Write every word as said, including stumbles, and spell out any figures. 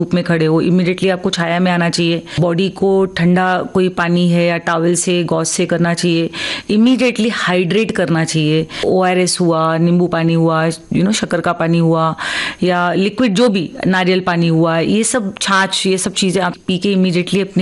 धूप में खड़े हो, इमीडिएटली आपको छाया में आना चाहिए। बॉडी को ठंडा कोई पानी है या टॉवल से गॉज से करना चाहिए। इमीडिएटली हाइड्रेट करना चाहिए। ओआरएस हुआ, नींबू पानी हुआ, यू नो शक्कर का पानी हुआ या लिक्विड जो भी नारियल पानी हुआ, ये सब छाछ, ये सब चीज़ें आप पी के इमीडिएटली अपने